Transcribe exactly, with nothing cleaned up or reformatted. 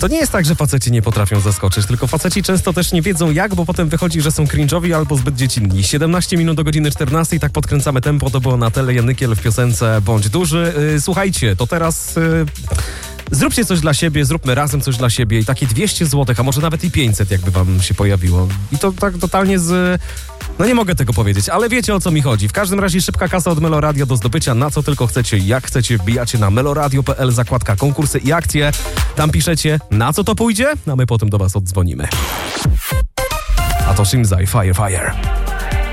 To nie jest tak, że faceci nie potrafią zaskoczyć, tylko faceci często też nie wiedzą jak, bo potem wychodzi, że są cringe'owi albo zbyt dziecinni. siedemnaście minut do godziny czternastej, tak podkręcamy tempo, to było Natalia Janykiel w piosence Bądź duży. Yy, słuchajcie, to teraz... Yy... Zróbcie coś dla siebie, zróbmy razem coś dla siebie i takie dwieście złotych, a może nawet i pięćset, jakby wam się pojawiło. I to tak totalnie z... No nie mogę tego powiedzieć, ale wiecie o co mi chodzi. W każdym razie szybka kasa od Meloradio do zdobycia na co tylko chcecie, jak chcecie. Wbijacie na meloradio kropka p l, zakładka konkursy i akcje. Tam piszecie na co to pójdzie, a my potem do was oddzwonimy. A to Shimzai, Fire Fire.